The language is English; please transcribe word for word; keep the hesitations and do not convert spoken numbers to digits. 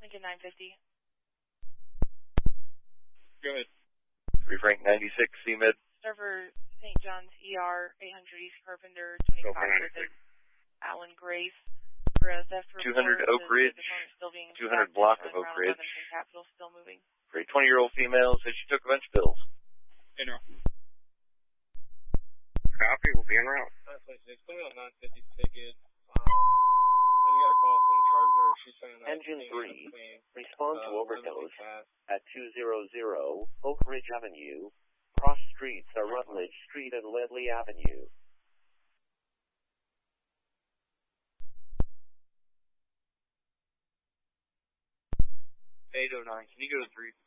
Lincoln nine fifty. Go ahead. three Frank ninety-six, C M I D. Server Saint John's E R eight hundred East Carpenter twenty-five with an Alan Grace. For a theft report, two hundred Oak Ridge, still being two hundred block of Oak Ridge. Capital still moving. For a twenty-year-old female said she took a bunch of pills. In route. Copy, we'll be en route. nine twenty-six, put me on nine fifty ticket. Um, and you got a call from the charge nurse. She's saying that Engine three, respond to uh, overdose at two hundred Oak Ridge Avenue. Cross streets are Rutledge Street and Ledley Avenue. eight oh nine, can you go to three?